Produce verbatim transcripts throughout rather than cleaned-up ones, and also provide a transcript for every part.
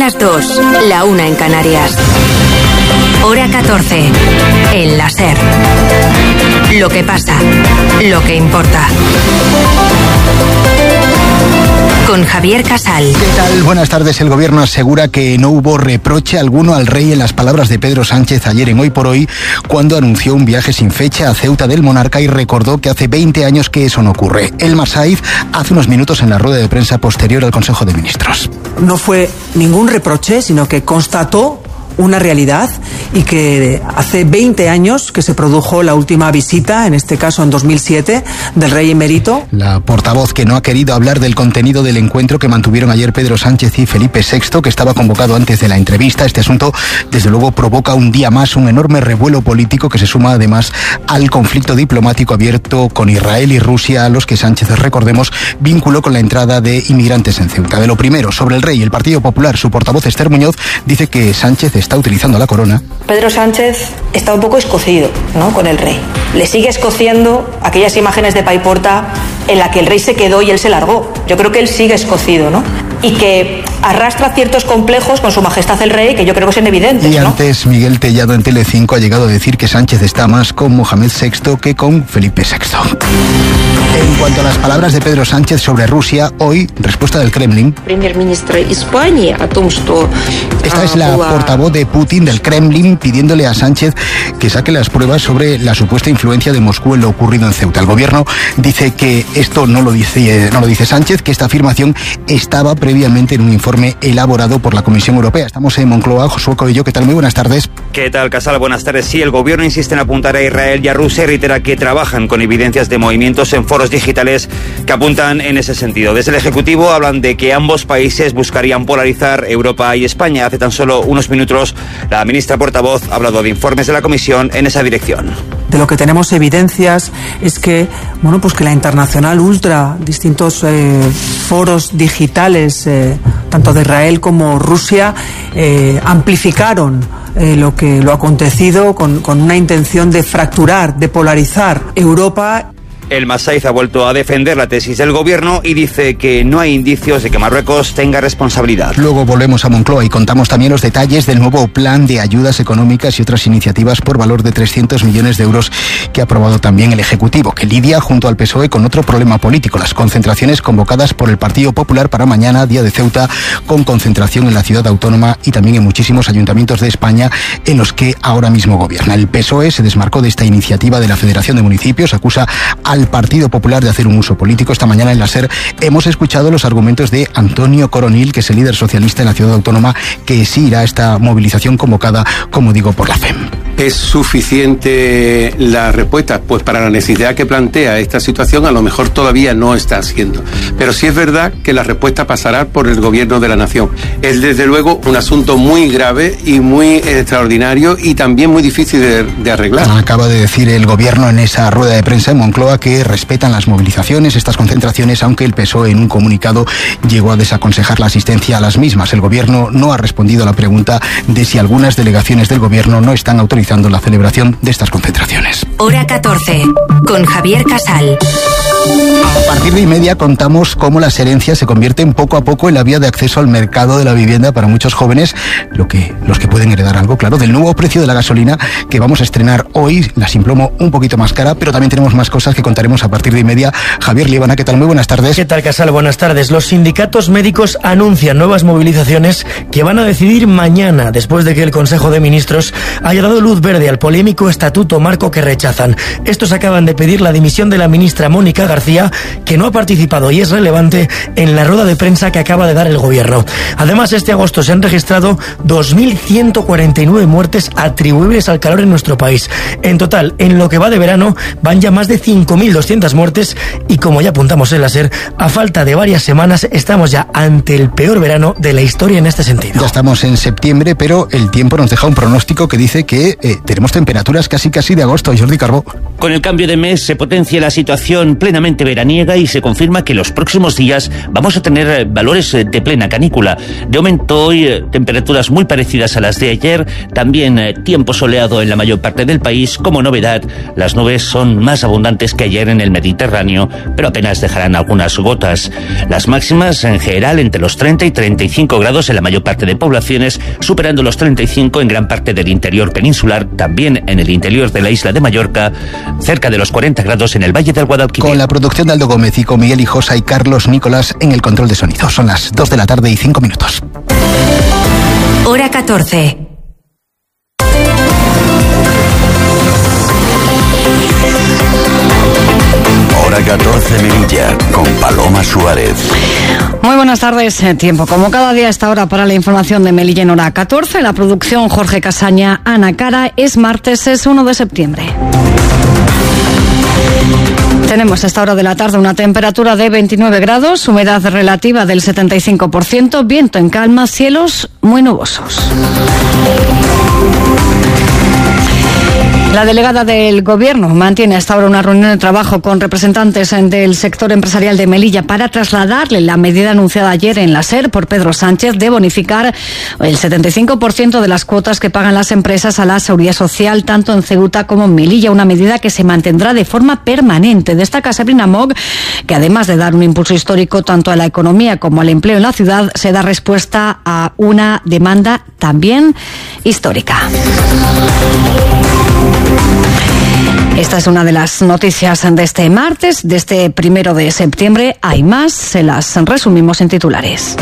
las dos, la una en Canarias. Hora catorce, en la SER. Lo que pasa, lo que importa. Con Javier Casal. ¿Qué tal? Buenas tardes. El gobierno asegura que no hubo reproche alguno al rey en las palabras de Pedro Sánchez ayer en Hoy por Hoy, cuando anunció un viaje sin fecha a Ceuta del monarca y recordó que hace veinte años que eso no ocurre. Elmar Saiz hace unos minutos en la rueda de prensa posterior al Consejo de Ministros. No fue ningún reproche, sino que constató una realidad y que hace veinte años que se produjo la última visita, en este caso en dos mil siete, del rey emérito. La portavoz que no ha querido hablar del contenido del encuentro que mantuvieron ayer Pedro Sánchez y Felipe sexto, que estaba convocado antes de la entrevista. Este asunto, desde luego, provoca un día más un enorme revuelo político que se suma además al conflicto diplomático abierto con Israel y Rusia, a los que Sánchez, recordemos, vinculó con la entrada de inmigrantes en Ceuta. De lo primero, sobre el rey, el Partido Popular, su portavoz Esther Muñoz dice que Sánchez está utilizando la corona. Pedro Sánchez está un poco escocido, ¿no?, con el rey. Le sigue escociendo aquellas imágenes de Paiporta en la que el rey se quedó y él se largó. Yo creo que él sigue escocido, ¿no? Y que arrastra ciertos complejos con su majestad el rey, que yo creo que son evidentes, Y ¿no? antes, Miguel Tellado en Telecinco ha llegado a decir que Sánchez está más con Mohamed sexto que con Felipe sexto. En cuanto a las palabras de Pedro Sánchez sobre Rusia, hoy, respuesta del Kremlin. Esta es la portavoz de Putin del Kremlin pidiéndole a Sánchez que saque las pruebas sobre la supuesta influencia de Moscú en lo ocurrido en Ceuta. El gobierno dice que esto no lo dice, no lo dice Sánchez, que esta afirmación estaba previamente en un informe elaborado por la Comisión Europea. Estamos en Moncloa. Josué Coello, ¿qué tal? Muy buenas tardes. ¿Qué tal, Casal? Buenas tardes. Sí, el gobierno insiste en apuntar a Israel y a Rusia y reitera que trabajan con evidencias de movimientos en foros digitales que apuntan en ese sentido. Desde el Ejecutivo hablan de que ambos países buscarían polarizar Europa y España. Hace tan solo unos minutos la ministra portavoz ha hablado de informes de la Comisión en esa dirección. De lo que tenemos evidencias es que, bueno, pues que la Internacional Ultra, distintos eh, foros digitales, eh, tanto de Israel como Rusia, eh, amplificaron eh, lo que lo acontecido con, con una intención de fracturar, de polarizar Europa. Elmar Saiz ha vuelto a defender la tesis del gobierno y dice que no hay indicios de que Marruecos tenga responsabilidad. Luego volvemos a Moncloa y contamos también los detalles del nuevo plan de ayudas económicas y otras iniciativas por valor de trescientos millones de euros que ha aprobado también el Ejecutivo, que lidia junto al P S O E con otro problema político, las concentraciones convocadas por el Partido Popular para mañana, día de Ceuta, con concentración en la ciudad autónoma y también en muchísimos ayuntamientos de España en los que ahora mismo gobierna. El P S O E se desmarcó de esta iniciativa de la Federación de Municipios, acusa al Partido Popular de hacer un uso político. Esta mañana en la SER hemos escuchado los argumentos de Antonio Coronil, que es el líder socialista en la ciudad autónoma, que sí irá a esta movilización convocada, como digo, por la F E M. ¿Es suficiente la respuesta? Pues para la necesidad que plantea esta situación a lo mejor todavía no está haciendo. Pero sí es verdad que la respuesta pasará por el gobierno de la nación. Es desde luego un asunto muy grave y muy extraordinario y también muy difícil de, de arreglar. Acaba de decir el gobierno en esa rueda de prensa en Moncloa que respetan las movilizaciones, estas concentraciones, aunque el P S O E en un comunicado llegó a desaconsejar la asistencia a las mismas. El gobierno no ha respondido a la pregunta de si algunas delegaciones del gobierno no están autorizando la celebración de estas concentraciones. Hora catorce, con Javier Casal. A partir de y media contamos cómo las herencias se convierten poco a poco en la vía de acceso al mercado de la vivienda para muchos jóvenes, lo que los que pueden heredar algo, claro, del nuevo precio de la gasolina que vamos a estrenar hoy, la Simplomo un poquito más cara, pero también tenemos más cosas que contaremos a partir de y media. Javier Liebana, ¿qué tal? Muy buenas tardes. ¿Qué tal, Casal? Buenas tardes. Los sindicatos médicos anuncian nuevas movilizaciones que van a decidir mañana, después de que el Consejo de Ministros haya dado luz verde al polémico estatuto marco que rechazan. Estos acaban de pedir la dimisión de la ministra Mónica García, que no ha participado y es relevante en la rueda de prensa que acaba de dar el gobierno. Además, este agosto se han registrado dos mil ciento cuarenta y nueve muertes atribuibles al calor en nuestro país. En total, en lo que va de verano, van ya más de cinco mil doscientas muertes y, como ya apuntamos en la SER, a falta de varias semanas estamos ya ante el peor verano de la historia en este sentido. Ya estamos en septiembre, pero el tiempo nos deja un pronóstico que dice que eh, tenemos temperaturas casi casi de agosto. Jordi Carbó. Con el cambio de mes se potencia la situación plenamente veraniega y se confirma que los próximos días vamos a tener valores de plena canícula. De momento hoy temperaturas muy parecidas a las de ayer, también tiempo soleado en la mayor parte del país. Como novedad, las nubes son más abundantes que ayer en el Mediterráneo, pero apenas dejarán algunas gotas. Las máximas en general entre los treinta y treinta y cinco grados en la mayor parte de poblaciones, superando los treinta y cinco en gran parte del interior peninsular, también en el interior de la isla de Mallorca, cerca de los cuarenta grados en el Valle del Guadalquivir. Con la producción de Aldo Gómez y con Miguel Hijosa y Carlos Nicolás en el control de sonido. Son las dos de la tarde y cinco minutos. Hora catorce. Hora catorce Melilla, con Paloma Suárez. Muy buenas tardes, tiempo como cada día a esta hora para la información de Melilla en hora catorce. La producción Jorge Casaña, Ana Cara. Es martes, es uno de septiembre. Tenemos a esta hora de la tarde una temperatura de veintinueve grados, humedad relativa del setenta y cinco por ciento, viento en calma, cielos muy nubosos. La delegada del Gobierno mantiene hasta ahora una reunión de trabajo con representantes del sector empresarial de Melilla para trasladarle la medida anunciada ayer en la SER por Pedro Sánchez de bonificar el setenta y cinco por ciento de las cuotas que pagan las empresas a la seguridad social, tanto en Ceuta como en Melilla, una medida que se mantendrá de forma permanente. Destaca Sabrina Moog que además de dar un impulso histórico tanto a la economía como al empleo en la ciudad, se da respuesta a una demanda también histórica. Esta es una de las noticias de este martes, de este primero de septiembre. Hay más, se las resumimos en titulares.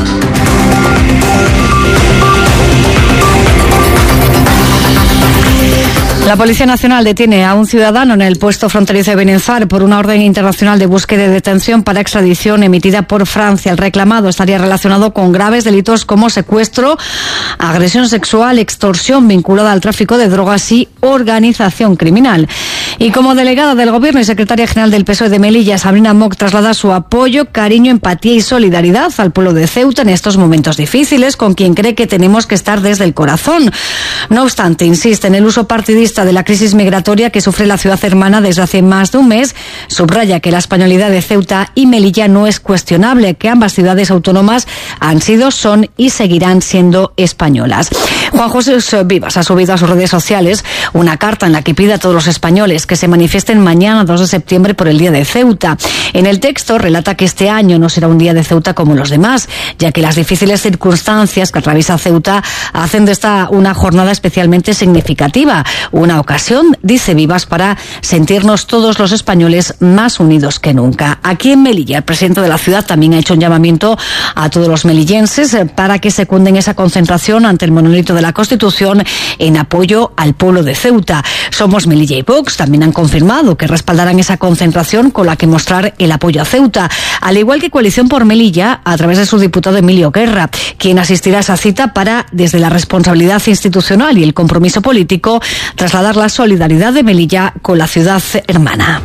La Policía Nacional detiene a un ciudadano en el puesto fronterizo de Benenzar por una orden internacional de búsqueda y detención para extradición emitida por Francia. El reclamado estaría relacionado con graves delitos como secuestro, agresión sexual, extorsión vinculada al tráfico de drogas y organización criminal. Y como delegada del Gobierno y secretaria general del P S O E de Melilla, Sabrina Moog traslada su apoyo, cariño, empatía y solidaridad al pueblo de Ceuta en estos momentos difíciles, con quien cree que tenemos que estar desde el corazón. No obstante, insiste en el uso partidista de la crisis migratoria que sufre la ciudad hermana desde hace más de un mes. Subraya que la españolidad de Ceuta y Melilla no es cuestionable, que ambas ciudades autónomas han sido, son y seguirán siendo españolas. Juan José Vivas ha subido a sus redes sociales una carta en la que pide a todos los españoles que se manifiesten mañana, dos de septiembre, por el Día de Ceuta. En el texto relata que este año no será un día de Ceuta como los demás, ya que las difíciles circunstancias que atraviesa Ceuta hacen de esta una jornada especialmente significativa. Una ocasión, dice Vivas, para sentirnos todos los españoles más unidos que nunca. Aquí en Melilla, el presidente de la ciudad también ha hecho un llamamiento a todos los melillenses para que secunden esa concentración ante el monolito de la Constitución en apoyo al pueblo de Ceuta. Somos Melilla y Vox también han confirmado que respaldarán esa concentración con la que mostrar el apoyo a Ceuta, al igual que Coalición por Melilla, a través de su diputado Emilio Guerra, quien asistirá a esa cita para, desde la responsabilidad institucional y el compromiso político, trasladar la solidaridad de Melilla con la ciudad hermana.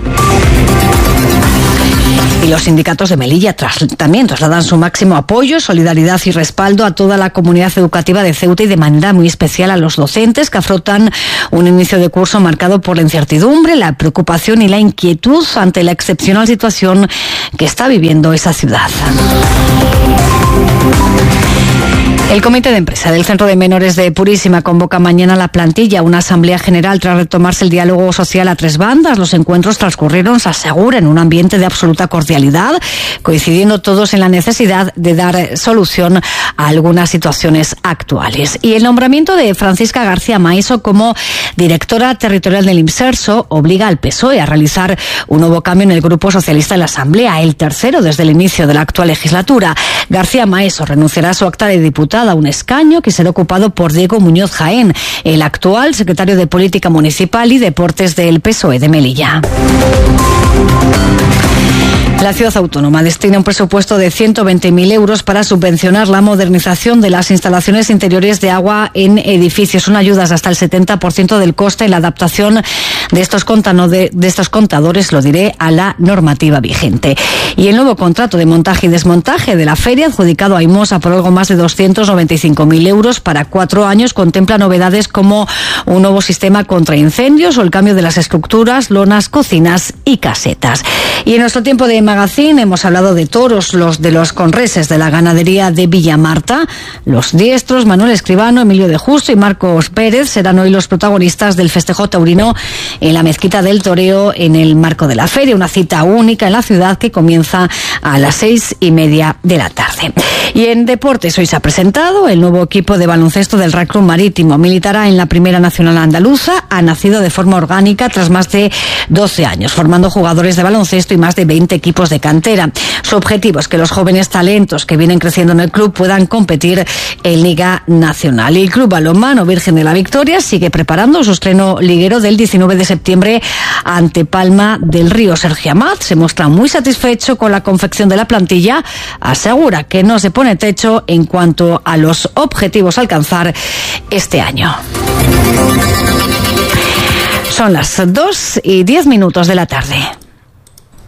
Y los sindicatos de Melilla tras, también trasladan su máximo apoyo, solidaridad y respaldo a toda la comunidad educativa de Ceuta y de manera muy especial a los docentes que afrontan un inicio de curso marcado por la incertidumbre, la preocupación y la inquietud ante la excepcional situación que está viviendo esa ciudad. El Comité de Empresa del Centro de Menores de Purísima convoca mañana la plantilla, una asamblea general tras retomarse el diálogo social a tres bandas. Los encuentros transcurrieron, se asegura, en un ambiente de absoluta cordialidad, coincidiendo todos en la necesidad de dar solución a algunas situaciones actuales. Y el nombramiento de Francisca García Maeso como directora territorial del IMSERSO obliga al P S O E a realizar un nuevo cambio en el Grupo Socialista en la Asamblea, el tercero desde el inicio de la actual legislatura. García Maeso renunciará a su acta de diputada, a un escaño que será ocupado por Diego Muñoz Jaén, el actual secretario de Política Municipal y Deportes del P S O E de Melilla. La ciudad autónoma destina un presupuesto de ciento veinte mil euros para subvencionar la modernización de las instalaciones interiores de agua en edificios. Son ayudas hasta el setenta por ciento del coste en la adaptación de estos, contano de, de estos contadores, lo diré, a la normativa vigente. Y el nuevo contrato de montaje y desmontaje de la feria, adjudicado a Aimosa por algo más de doscientos noventa y cinco mil euros para cuatro años, contempla novedades como un nuevo sistema contra incendios o el cambio de las estructuras, lonas, cocinas y casetas. Y en nuestro tiempo de magazine hemos hablado de toros, los de los conreses de la ganadería de Villamarta. Los diestros, Manuel Escribano, Emilio de Justo y Marcos Pérez serán hoy los protagonistas del festejo taurino en la Mezquita del Toreo en el marco de la feria, una cita única en la ciudad que comienza a las seis y media de la tarde. Y en deportes hoy se ha presentado el nuevo equipo de baloncesto del Real Club Marítimo. Militará en la Primera Nacional Andaluza, ha nacido de forma orgánica tras más de doce años, formando jugadores de baloncesto y más de veinte equipos de cantera. Su objetivo es que los jóvenes talentos que vienen creciendo en el club puedan competir en Liga Nacional. Y el Club Balonmano Virgen de la Victoria sigue preparando su estreno liguero del diecinueve de septiembre ante Palma del Río. Sergio Amat se muestra muy satisfecho con la confección de la plantilla, asegura que no se pone techo en cuanto a los objetivos a alcanzar este año. Son las dos y diez minutos de la tarde.